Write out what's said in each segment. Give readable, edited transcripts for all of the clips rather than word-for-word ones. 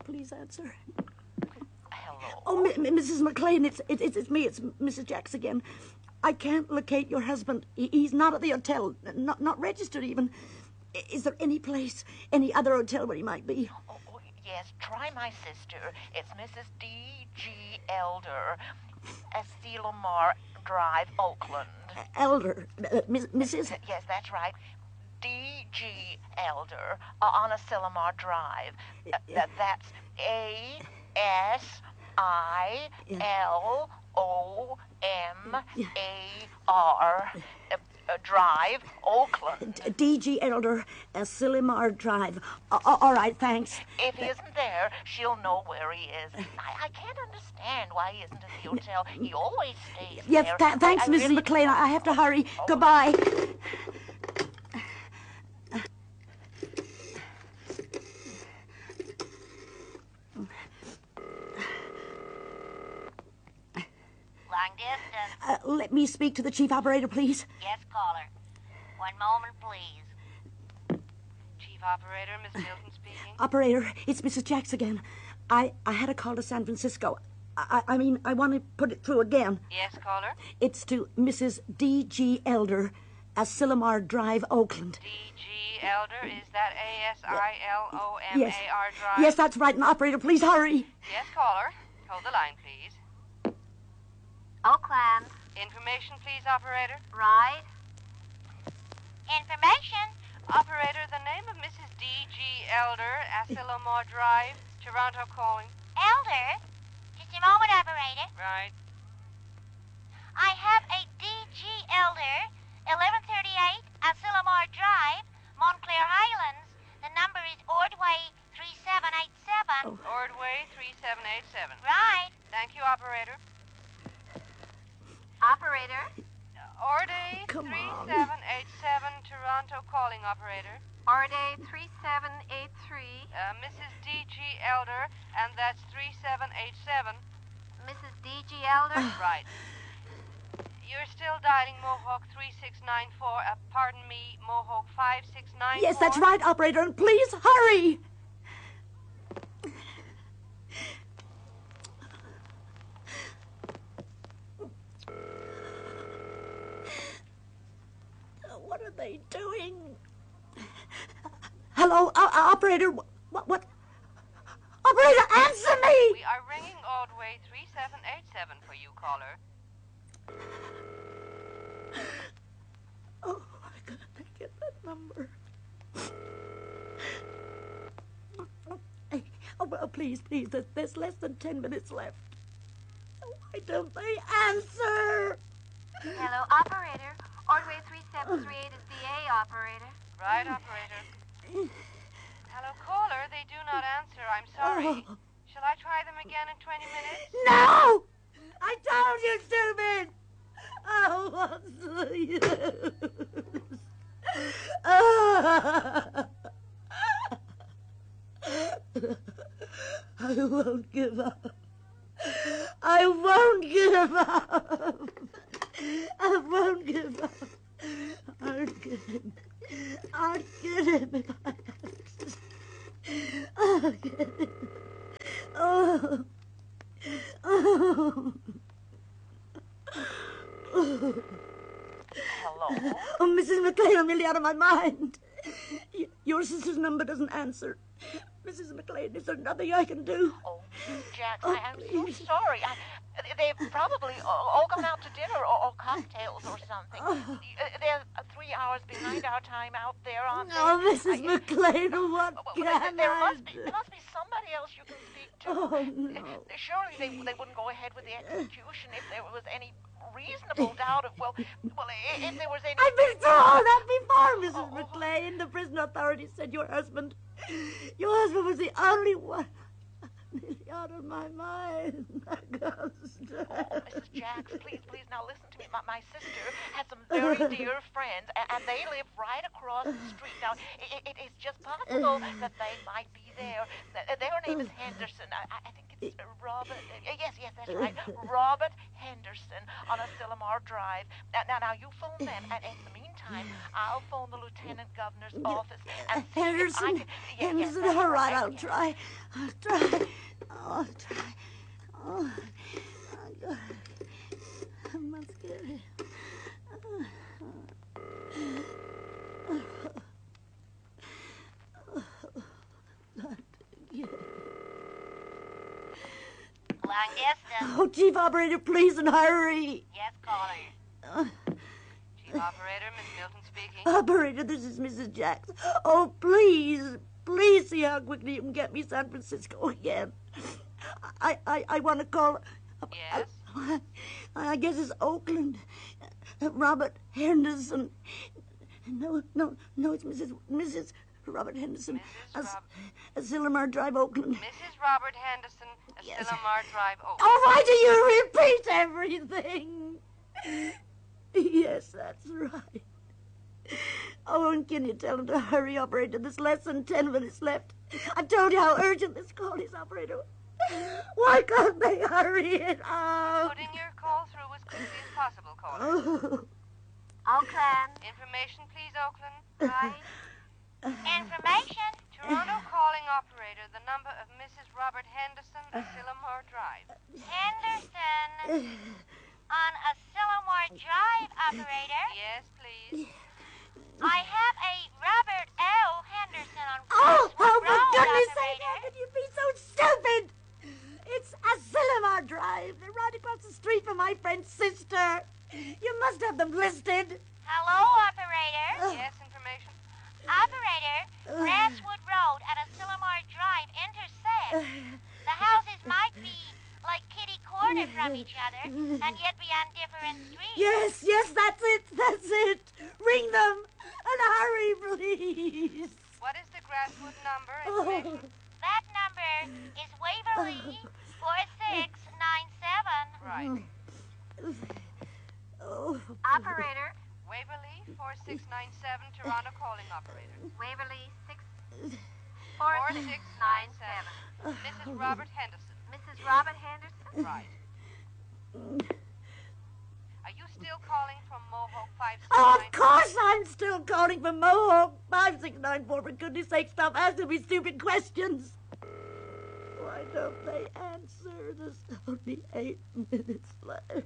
please answer. Hello? Oh, Mrs. McLean, it's me. It's Mrs. Jacks again. I can't locate your husband. He's not at the hotel. Not registered, even. Is there any place, any other hotel where he might be? Oh, yes, try my sister. It's Mrs. D.G. Elder, Asilomar Drive, Oakland. Elder? Mrs.? Yes, that's right. D.G. Elder on Asilomar Drive. That's Asilomar Drive, Oakland. D.G. Elder, Asilomar Drive. All right, thanks. If he isn't there, she'll know where he is. I can't understand why he isn't at the hotel. He always stays Yes, there. Thanks, Mrs. Really McLean. I have to hurry. Goodbye. Long distance. Let me speak to the chief operator, please. Yes, caller. One moment, please. Chief Operator, Miss Milton speaking. Operator, it's Mrs. Jacks again. I had a call to San Francisco. I mean, I want to put it through again. Yes, caller? It's to Mrs. D.G. Elder, Asilomar Drive, Oakland. D.G. Elder, is that Asilomar Yes. Drive? Yes, that's right. And operator, please hurry. Yes, caller. Hold the line, please. Oakland. Information, please, operator. Right. Information. Operator, the name of Mrs. D.G. Elder, Asilomar Drive, Toronto calling. Elder. Just a moment, operator. Right. I have a D.G. Elder, 1138 Asilomar Drive, Montclair Highlands. The number is Ordway 3787. Ordway 3787. Right. Thank you, operator. Operator. Ordway Come on. 3787, Toronto calling, operator. Orday 3783. Mrs. D.G. Elder, and that's 3787. Mrs. D.G. Elder. Right. You're still dialing Mohawk 3694. Pardon me, Mohawk 5694. Yes, that's right, operator. And please hurry. What are they doing? Hello, operator. What? Operator, answer me! We are ringing Ordway 3787 for you, caller. Oh, I gotta get that number. Oh, well, please, there's less than 10 minutes left. Why don't they answer? Hello, operator. Ordway 3738 is the A operator. Right, operator. Hello, caller. They do not answer. I'm sorry. Oh. Shall I try them again in 20 minutes? No! I told you, stupid! Oh, what's the use? I won't give up. I won't give up. I won't give up. I'll get him. I'll get him if I have to. I'll get him. Oh. Oh. Hello? Oh, Mrs. McLean, I'm nearly out of my mind. Your sister's number doesn't answer. Mrs. McLean, is there nothing I can do? Oh, Jack, Oh, I'm so please. sorry. They've probably all gone out to dinner or cocktails or something. Oh. They're 3 hours behind our time out there, aren't they? Oh, Mrs. McLean, what can there I must be do? somebody else you can speak to. Oh, no. Surely they wouldn't go ahead with the execution if there was any reasonable doubt of, well, if there was any... I've been through all that before, Mrs. McLean. The prison authorities said your husband was the only one. I'm nearly out of my mind. I can't stand. Oh, Mrs. Jacks, please, now listen to me. My sister has some very dear friends, and they live right across the street. Now, it is just possible that they might be there. Their name is Henderson. I think it's Robert, yes, that's right. Robert Henderson on Asilomar Drive. Now, you phone them, and in the meantime, I'll phone the Lieutenant Governor's office and see if I Henderson, can... Henderson, that's all right, right. I'll try. I'll try. Oh, God. I'm not scared. Long distance. Oh, Chief Operator, please and hurry. Yes, caller. Chief Operator, Miss Milton speaking. Operator, this is Mrs. Jacks. Oh, please see how quickly you can get me San Francisco again. I want to call... Yes? I guess it's Oakland. Robert Henderson. No, it's Mrs. Robert Henderson. Asilomar Drive, Oakland. Mrs. Robert Henderson, Yes. Asilomar Drive, Oakland. Oh, why do you repeat everything? Yes, that's right. Oh, and can you tell him to hurry, Operator? There's less than 10 minutes left. I've told you how urgent this call is, Operator. Why can't they hurry it out? Putting your call through as quickly as possible, caller. Oh. Oakland. Information, please, Oakland. Right. Information. Toronto calling operator, the number of Mrs. Robert Henderson, Asilomar Drive. Henderson. On Asilomar Drive, operator. Yes, please. I have a Robert L. Henderson on Oh, Westwood for Road, goodness sake, operator. how can you be so stupid? It's Asilomar Drive. They're right across the street from my friend's sister. You must have them listed. Hello, operator. Yes, information. Operator, Westwood Road and Asilomar Drive intersect. The houses might be like kitty corner from each other and yet be on different streets. Yes, that's it. Ring them and hurry, please. What is the Grasswood number? Oh, Information. That number is Waverly 4697. Right. oh. Operator, Waverly 4697, Toronto calling operator. Waverly 4697. 4697. Mrs. Robert Henderson. Mrs. Robert Henderson? Right. Are you still calling from Mohawk Oh, 569? of course I'm still calling from Mohawk 5694. For goodness sake, stop asking me stupid questions. Why don't they answer? There's only 8 minutes left.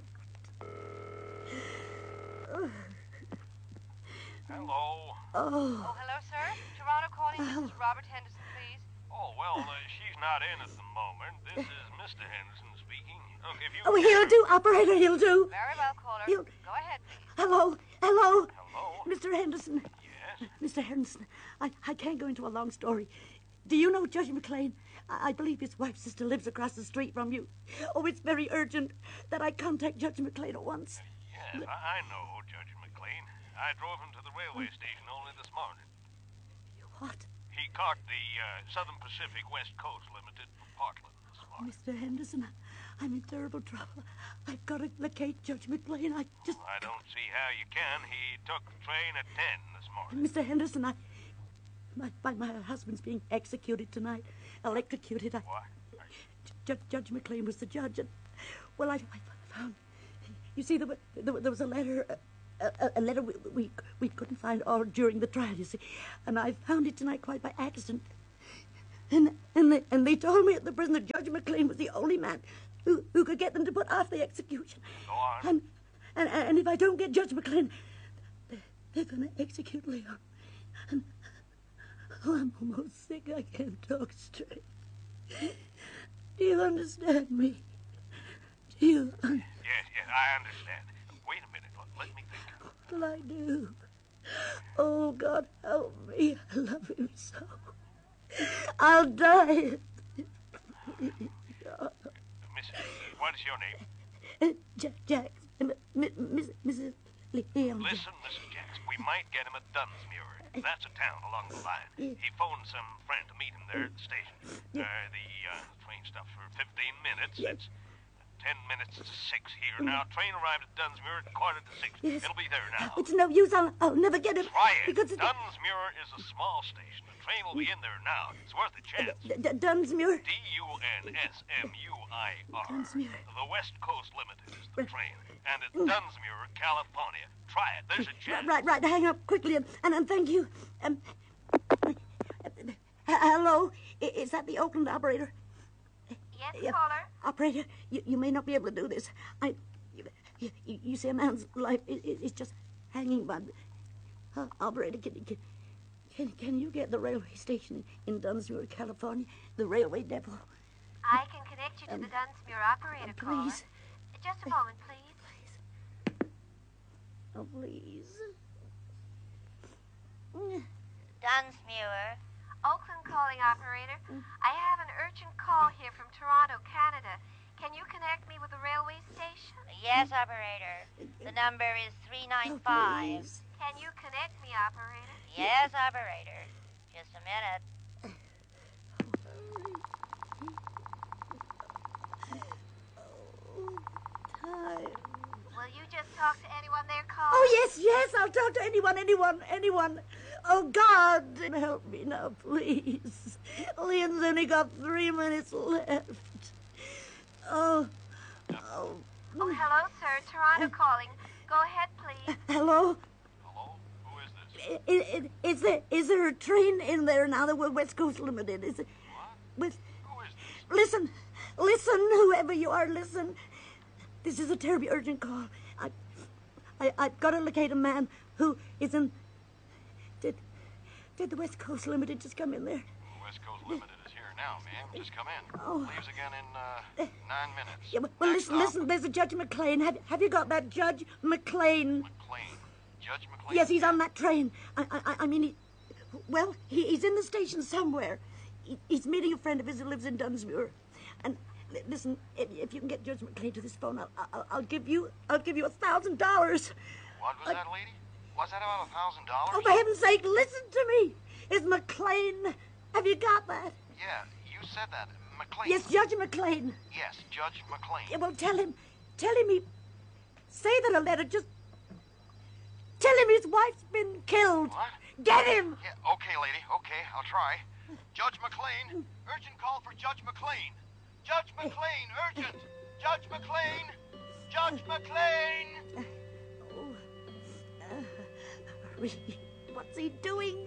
Hello. Oh, Oh, hello, sir. Toronto calling Mrs. Robert Henderson, please. Oh, well, she's not in at the moment. This is Mr. Henderson speaking. Look, if you... oh, he'll do, operator, he'll do. Very well, caller. You- Go ahead, please. Hello, Hello? Mr. Henderson. Yes? Mr. Henderson, I can't go into a long story. Do you know Judge McLean? I believe his wife's sister lives across the street from you. Oh, it's very urgent that I contact Judge McLean at once. Yes, I know Judge McLean. I drove him to the railway station only this morning. What? He caught the Southern Pacific West Coast Limited from Portland this morning. Mr. Henderson, I'm in terrible trouble. I've got to locate Judge McLean. I don't see how you can. He took the train at 10 this morning. Mr. Henderson, my husband's being executed ttonight. Electrocuted. What? Judge McLean was the judge, and well, I found. You see, there was a letter, a letter we couldn't find all during the trial. You see, and I found it tonight quite by accident. And they told me at the prison that Judge McLean was the only man who could get them to put off the execution. Go on. And if I don't get Judge McLean, they're going to execute Leon. And I'm almost sick. I can't talk straight. Do you understand me? Do you? Yes, I understand. Wait a minute. Let me think. What'll I do? Oh, God, help me. I love him so. I'll die. Mrs. What is your name? Jack, Mrs. Leon. Listen, Mrs. Jacks, we might get him at Dunsmuir. That's a town along the line. He phoned some friend to meet him there at the station. The train stops for 15 minutes. It's 10 minutes to 6 here. Now, train arrived at Dunsmuir at 5:45. Yes. It'll be there now. It's no use. I'll never get it. Try it. Because Dunsmuir is a small station. The train will be in there now. It's worth a chance. Dunsmuir. Dunsmuir. Dunsmuir. The West Coast Limited is the train. And it's Dunsmuir, California. Try it. There's a chance. Right. Hang up quickly and thank you. Hello? Is that the Oakland operator? Yes, Yeah. caller? Operator, you may not be able to do this. You see, a man's life is just hanging by. Operator, can you get the railway station in Dunsmuir, California? The railway depot. I can connect you to the Dunsmuir operator, caller. Please. Just a moment, please. Oh, please. Dunsmuir. Oakland calling, operator. I have an urgent call here from Toronto, Canada. Can you connect me with the railway station? Yes, operator. The number is 395. Please. Can you connect me, operator? Yes, operator. Just a minute. Time. Will you just talk to anyone there, caller? Oh, yes, I'll talk to anyone. Oh, God, help me now, please. Leon's only got 3 minutes left. Oh. Oh, hello, sir. Toronto calling. Go ahead, please. Hello? Hello? Who is this? Is there a train in there now that we're West Coast Limited? Is it? What? With, Who is this? listen, whoever you are, listen. This is a terribly urgent call. I've got to locate a man who is in. Did the West Coast Limited just come in there? West Coast Limited is here now, ma'am. Just come in. Oh. Leaves again in 9 minutes. Yeah, well, Next listen, stop, there's a Judge McLean. Have you got that Judge McLean? McLean. Judge McLean? Yes, he's on that train. I mean, he's in the station somewhere. He's meeting a friend of his who lives in Dunsmuir. And listen, if you can get Judge McLean to this phone, I'll give you $1,000. What was that, lady? Was that about $1,000? Oh, for heaven's sake, listen to me. It's McLean. Have you got that? Yeah, you said that. McLean. Yes, Judge McLean. Yes, Judge McLean. Yeah, well, tell him say that a letter, just tell him his wife's been killed. What? Get him. Yeah, okay, lady. Okay, I'll try. Judge McLean. Urgent call for Judge McLean. Judge McLean, urgent. Judge McLean. Judge McLean. What's he doing?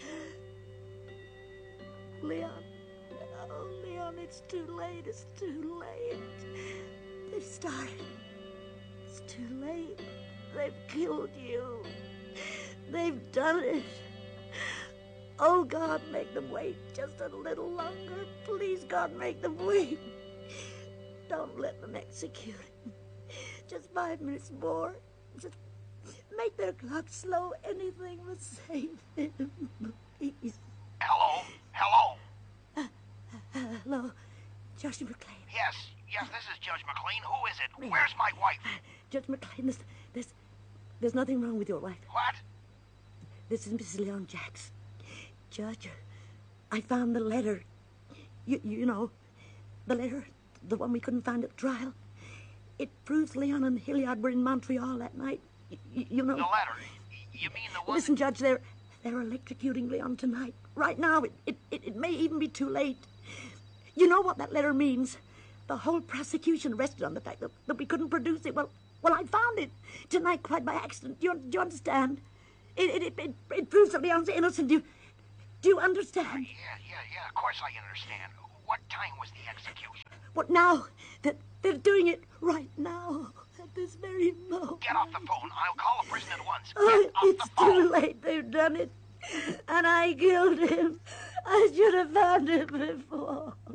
Leon. Oh, Leon, it's too late. It's too late. They've started. It's too late. They've killed you. They've done it. Oh, God, make them wait just a little longer. Please, God, make them wait. Don't let them execute him. Just 5 minutes more. Just make their clock slow. Anything but save him, please. Hello? Hello? Hello, Judge McLean. Yes, this is Judge McLean. Who is it? Where's my wife? Judge McLean, there's nothing wrong with your wife. What? This is Mrs. Leon Jacks. Judge, I found the letter. You know, the letter, the one we couldn't find at the trial. It proves Leon and Hilliard were in Montreal that night. You know. The letter? You mean the one? Listen, Judge, they're electrocuting Leon tonight. Right now, it may even be too late. You know what that letter means. The whole prosecution rested on the fact that we couldn't produce it. Well, I found it tonight quite by accident. Do you understand? It proves that Leon's innocent. Do you understand? Yeah, of course I understand. What time was the execution? What now? They're doing it right now, at this very moment. Get off the phone. I'll call a prison at once. Oh, Get off it's the phone. too late. They've done it. And I killed him. I should have found him before.